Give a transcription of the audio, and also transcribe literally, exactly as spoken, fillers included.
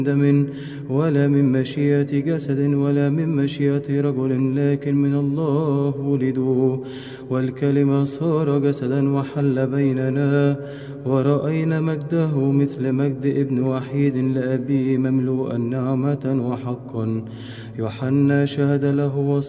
دم ولا من مشيئة جسد ولا من مشيئة رجل، لكن من الله ولدوا. والكلمة صار جسدا وحل بيننا، ورأينا مجده مثل مجد ابن وحيد لأبيه، مملوءا نعمة وحقا. يوحنا شهد له